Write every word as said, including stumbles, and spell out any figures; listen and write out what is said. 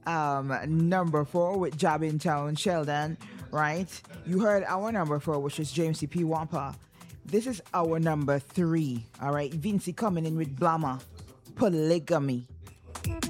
um, number four with Job in Town, Sheldon, right? You heard our number four, which is James C P Wampa. This is our number three, all right? Vinci coming in with Blama, Polygamy.